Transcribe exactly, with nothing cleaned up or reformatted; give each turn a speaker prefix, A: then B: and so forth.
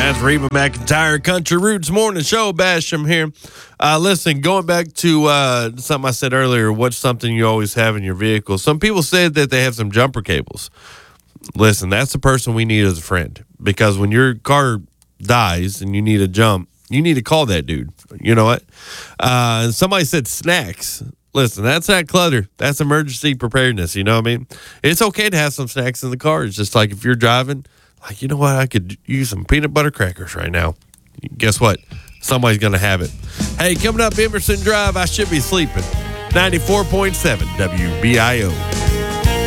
A: That's Reba McEntire, Country Roots Morning Show. Basham here. Uh, listen, going back to uh, something I said earlier, what's something you always have in your vehicle? Some people said that they have some jumper cables. Listen, that's the person we need as a friend, because when your car dies and you need a jump, you need to call that dude. You know what? Uh, and somebody said snacks. Listen, that's not clutter. That's emergency preparedness. You know what I mean? It's okay to have some snacks in the car. It's just like if you're driving, like, you know what? I could use some peanut butter crackers right now. Guess what? Somebody's going to have it. Hey, coming up Emerson Drive, I should be sleeping. ninety-four point seven W B I O.